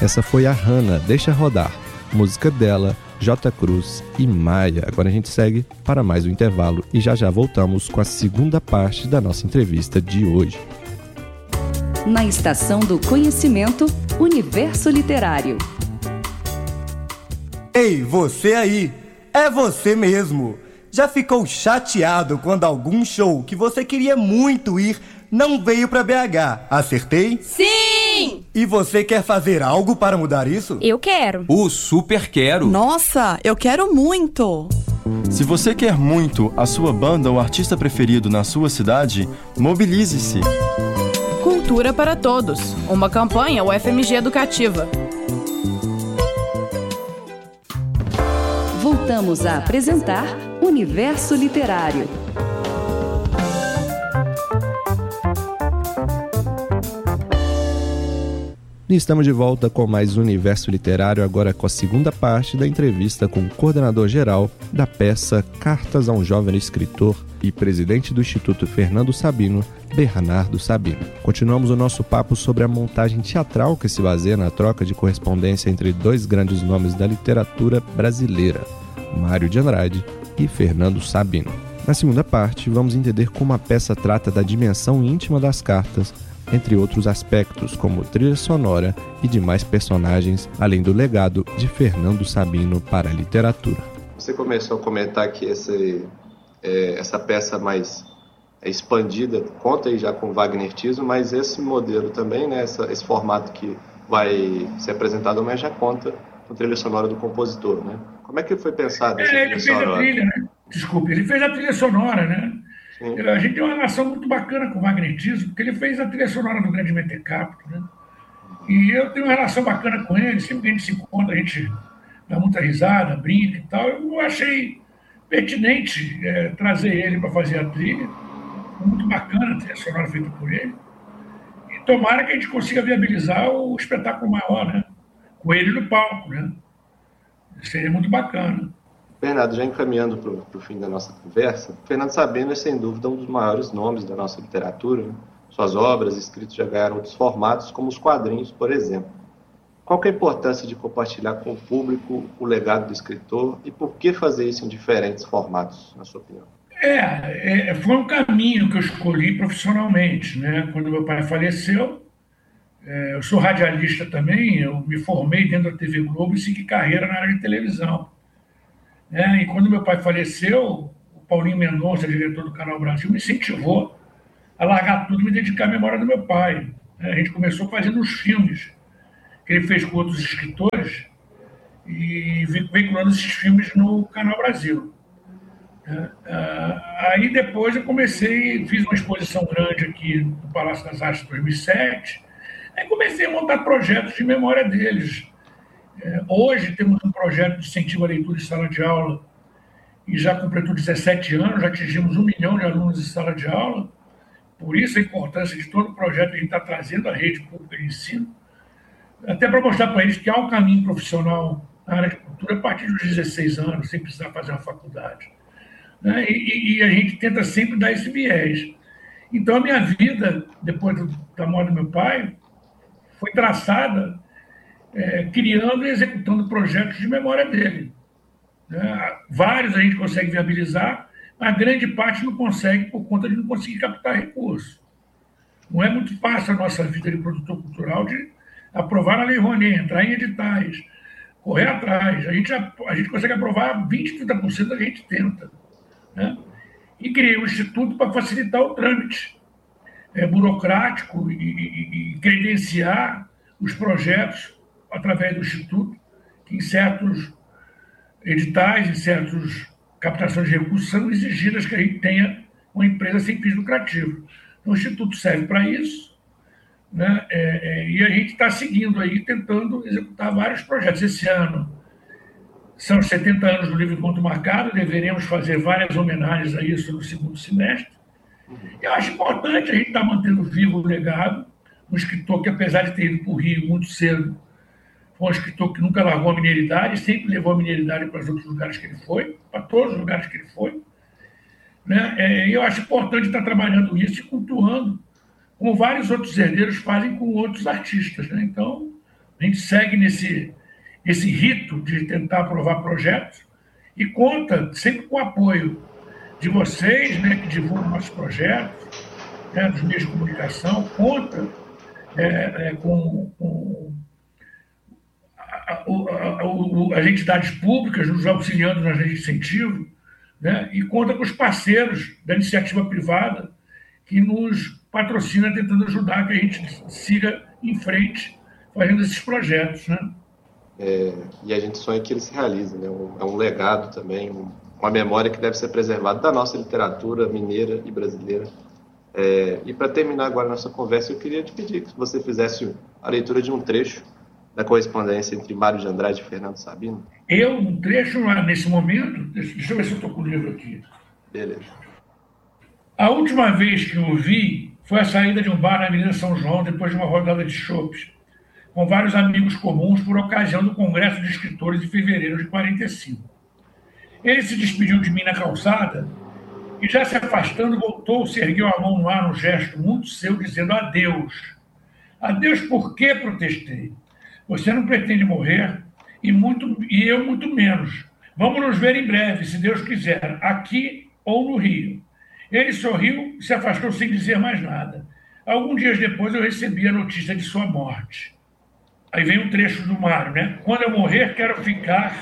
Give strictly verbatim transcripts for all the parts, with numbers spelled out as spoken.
Essa foi a Hannah, Deixa Rodar, música dela, J. Cruz e Maia. Agora a gente segue para mais um intervalo e já já voltamos com a segunda parte da nossa entrevista de hoje. Na Estação do Conhecimento, Universo Literário. Ei, você aí! É você mesmo! Já ficou chateado quando algum show que você queria muito ir não veio para B H? Acertei? Sim! E você quer fazer algo para mudar isso? Eu quero. O super quero! Nossa, eu quero muito! Se você quer muito a sua banda ou artista preferido na sua cidade, mobilize-se! Cultura para Todos, uma campanha U F M G educativa. Voltamos a apresentar Universo Literário. E estamos de volta com mais Universo Literário, agora com a segunda parte da entrevista com o coordenador-geral da peça Cartas a um Jovem Escritor e presidente do Instituto Fernando Sabino, Bernardo Sabino. Continuamos o nosso papo sobre a montagem teatral que se baseia na troca de correspondência entre dois grandes nomes da literatura brasileira, Mário de Andrade e Fernando Sabino. Na segunda parte, vamos entender como a peça trata da dimensão íntima das cartas, entre outros aspectos, como trilha sonora e demais personagens, além do legado de Fernando Sabino para a literatura. Você começou a comentar que esse, é, essa peça mais expandida conta aí já com wagnertismo, mas esse modelo também, né, essa, esse formato que vai ser apresentado amanhã já conta com a trilha sonora do compositor, né? Como é que foi pensado essa é, trilha ele fez sonora? A trilha, né? Desculpe, ele fez a trilha sonora, né? Sim. A gente tem uma relação muito bacana com o wagnertismo, porque ele fez a trilha sonora do Grande Mentecapto, né? E eu tenho uma relação bacana com ele, sempre que a gente se encontra, a gente dá muita risada, brinca e tal. Eu achei pertinente é, trazer ele para fazer a trilha, muito bacana a trilha sonora feita por ele. E tomara que a gente consiga viabilizar o espetáculo maior, né? Com ele no palco, né? Seria muito bacana. Bernardo, já encaminhando para o fim da nossa conversa, Fernando Sabino é sem dúvida um dos maiores nomes da nossa literatura, né? Suas obras, escritos já ganharam outros formatos, como os quadrinhos, por exemplo. Qual que é a importância de compartilhar com o público o legado do escritor e por que fazer isso em diferentes formatos, na sua opinião? É, é foi um caminho que eu escolhi profissionalmente, né? Quando meu pai faleceu, é, eu sou radialista também, eu me formei dentro da T V Globo e segui carreira na área de televisão. É, e quando meu pai faleceu, o Paulinho Mendonça, diretor do Canal Brasil, me incentivou a largar tudo e me dedicar à memória do meu pai. É, a gente começou fazendo os filmes que ele fez com outros escritores e veiculando esses filmes no Canal Brasil. É, é, aí depois eu comecei, fiz uma exposição grande aqui no Palácio das Artes em dois mil e sete, aí comecei a montar projetos de memória deles. É, hoje temos um projeto de incentivo à leitura em sala de aula e já completou dezessete anos, já atingimos um milhão de alunos em sala de aula. Por isso a importância de todo o projeto que a gente está trazendo à rede pública de ensino, até para mostrar para eles que há um caminho profissional na área de cultura a partir dos dezesseis anos, sem precisar fazer uma faculdade. Né? E, e a gente tenta sempre dar esse viés. Então a minha vida, depois do, da morte do meu pai, foi traçada É, criando e executando projetos de memória dele. É, vários a gente consegue viabilizar, mas a grande parte não consegue por conta de não conseguir captar recursos. Não é muito fácil a nossa vida de produtor cultural de aprovar a Lei Rouanet, entrar em editais, correr atrás. A gente, a gente consegue aprovar vinte, trinta por cento da que a gente tenta. Né? E criei um instituto para facilitar o trâmite é, burocrático e, e, e credenciar os projetos através do Instituto, que em certos editais, em certas captações de recursos, são exigidas que a gente tenha uma empresa sem fins lucrativos. Então, o Instituto serve para isso, né? é, é, e a gente está seguindo aí, tentando executar vários projetos. Esse ano são os setenta anos do Livro Encontro Marcado, deveremos fazer várias homenagens a isso no segundo semestre. Eu acho importante a gente estar mantendo vivo o legado, um escritor que, apesar de ter ido para o Rio muito cedo, foi um escritor que nunca largou a mineridade, sempre levou a mineridade para os outros lugares que ele foi, para todos os lugares que ele foi. Né? É, eu acho importante estar trabalhando isso e cultuando, como vários outros herdeiros fazem com outros artistas. Né? Então, A gente segue nesse esse rito de tentar aprovar projetos e conta sempre com o apoio de vocês, né, que divulgam nossos projetos, né, dos meios de comunicação, conta é, é, com, com a, a, a, as entidades públicas nos auxiliando nas leis de incentivo, né, e conta com os parceiros da iniciativa privada que nos patrocina tentando ajudar que a gente siga em frente fazendo esses projetos, né? É, e a gente sonha que ele se realize, né? Um, é um legado também, um, uma memória que deve ser preservada da nossa literatura mineira e brasileira. É, e para terminar agora a nossa conversa, eu queria te pedir que você fizesse a leitura de um trecho da correspondência entre Mário de Andrade e Fernando Sabino. Eu, um trecho nesse momento, deixa eu ver se eu estou com o livro aqui. Beleza. A última vez que o vi foi a saída de um bar na Avenida São João, depois de uma rodada de chopes, com vários amigos comuns por ocasião do Congresso de Escritores de fevereiro de quarenta e cinco. Ele se despediu de mim na calçada e, já se afastando, voltou-se, ergueu a mão no ar num gesto muito seu, dizendo adeus. Adeus por quê? Protestei. Você não pretende morrer e, muito, e eu muito menos. Vamos nos ver em breve, se Deus quiser, aqui ou no Rio. Ele sorriu e se afastou sem dizer mais nada. Alguns dias depois eu recebi a notícia de sua morte. Aí vem um trecho do Mário, né? Quando eu morrer, quero ficar.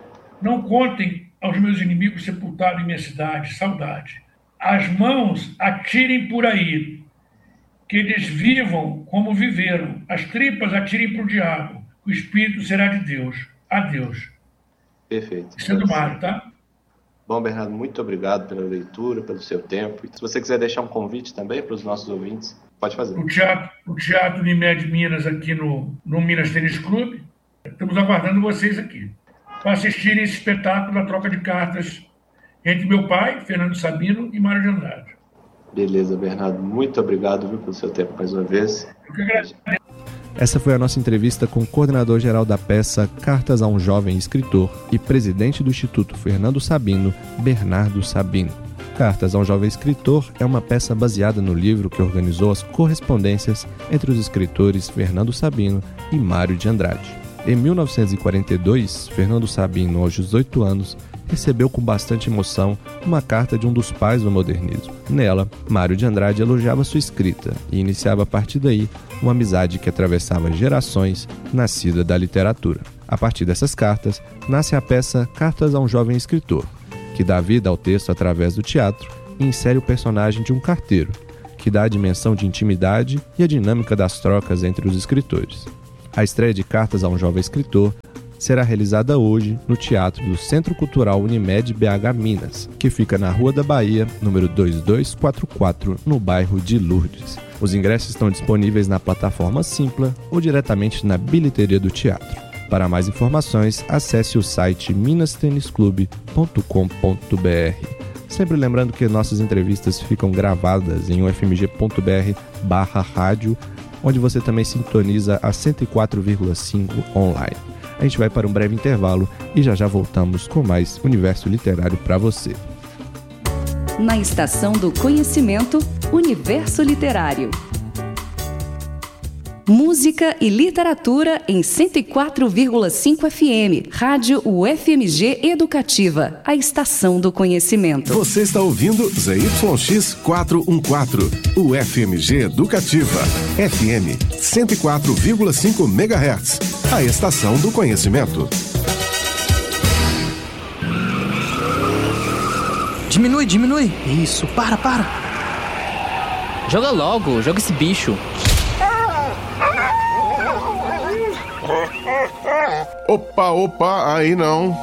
Não contem aos meus inimigos sepultados em minha cidade. Saudade. As mãos atirem por aí. Que eles vivam como viveram. As tripas atirem para o diabo. O espírito será de Deus. Adeus. Perfeito. Isso é do Mário, tá? Bom, Bernardo, muito obrigado pela leitura, pelo seu tempo. E se você quiser deixar um convite também para os nossos ouvintes, pode fazer. O Teatro, o teatro Unimed Minas, aqui no, no Minas Tênis Clube, estamos aguardando vocês aqui para assistirem esse espetáculo da troca de cartas entre meu pai, Fernando Sabino, e Mário de Andrade. Beleza, Bernardo. Muito obrigado, viu, pelo seu tempo mais uma vez. Eu que agradeço. Essa foi a nossa entrevista com o coordenador-geral da peça Cartas a um Jovem Escritor e presidente do Instituto Fernando Sabino, Bernardo Sabino. Cartas a um Jovem Escritor é uma peça baseada no livro que organizou as correspondências entre os escritores Fernando Sabino e Mário de Andrade. Em mil novecentos e quarenta e dois, Fernando Sabino, aos dezoito anos, recebeu com bastante emoção uma carta de um dos pais do modernismo. Nela, Mário de Andrade elogiava sua escrita e iniciava a partir daí uma amizade que atravessava gerações, nascida da literatura. A partir dessas cartas, nasce a peça Cartas a um Jovem Escritor, que dá vida ao texto através do teatro e insere o personagem de um carteiro, que dá a dimensão de intimidade e a dinâmica das trocas entre os escritores. A estreia de Cartas a um Jovem Escritor será realizada hoje no Teatro do Centro Cultural Unimed B H Minas, que fica na Rua da Bahia, número dois dois quatro quatro, no bairro de Lourdes. Os ingressos estão disponíveis na plataforma Simpla ou diretamente na bilheteria do teatro. Para mais informações, acesse o site minas tênis clube ponto com ponto b r. Sempre lembrando que nossas entrevistas ficam gravadas em u f m g ponto b r barra rádio, onde você também sintoniza a cento e quatro vírgula cinco online. A gente vai para um breve intervalo e já já voltamos com mais Universo Literário para você. Na Estação do Conhecimento, Universo Literário. Música e literatura em cento e quatro vírgula cinco F M. Rádio U F M G Educativa. A Estação do Conhecimento. Você está ouvindo Z Y X quatrocentos e quatorze. U F M G Educativa. F M cento e quatro vírgula cinco megahertz. A Estação do Conhecimento. Diminui, diminui. Isso, para, para. Joga logo, joga esse bicho. Opa, opa, aí não.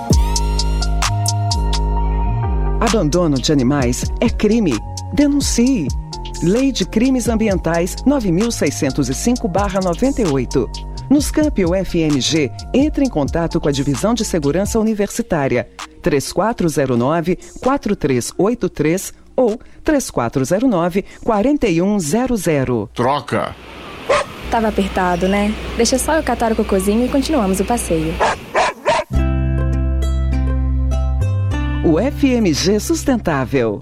Abandono de animais é crime. Denuncie. Lei de Crimes Ambientais nove mil seiscentos e cinco barra noventa e oito. Nos Campi U F M G, entre em contato com a Divisão de Segurança Universitária três quatro zero nove, quatro três oito três ou três quatro zero nove, quatro um zero zero. Troca! Tava apertado, né? Deixa só eu catar o cocôzinho e continuamos o passeio. O F M G Sustentável.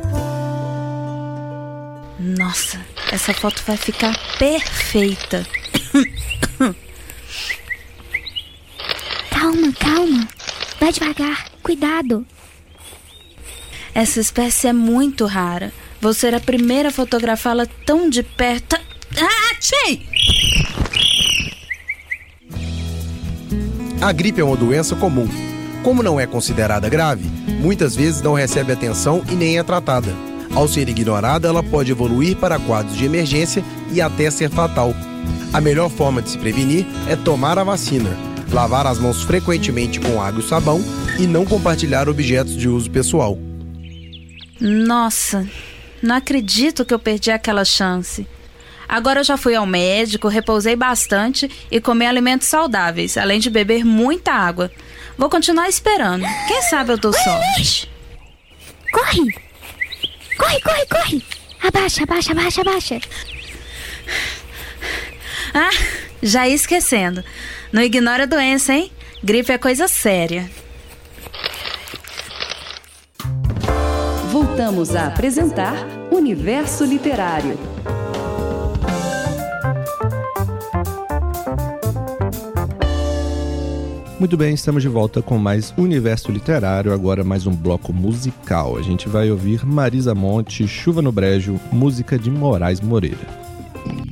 Nossa, essa foto vai ficar perfeita. Calma, calma. Vai devagar. Cuidado. Essa espécie é muito rara. Vou ser a primeira a fotografá-la tão de perto. Ah, achei! A gripe é uma doença comum. Como não é considerada grave, muitas vezes não recebe atenção e nem é tratada. Ao ser ignorada, ela pode evoluir para quadros de emergência e até ser fatal. A melhor forma de se prevenir é tomar a vacina, lavar as mãos frequentemente com água e sabão e não compartilhar objetos de uso pessoal. Nossa, não acredito que eu perdi aquela chance. Agora eu já fui ao médico, repousei bastante e comi alimentos saudáveis, além de beber muita água. Vou continuar esperando. Quem sabe eu dou sorte. Corre! Corre, corre, corre! Abaixa, abaixa, abaixa, abaixa. Ah, já ia esquecendo. Não ignora a doença, hein? Gripe é coisa séria. Voltamos a apresentar Universo Literário. Muito bem, estamos de volta com mais Universo Literário, agora mais um bloco musical. A gente vai ouvir Marisa Monte, Chuva no Brejo, música de Moraes Moreira.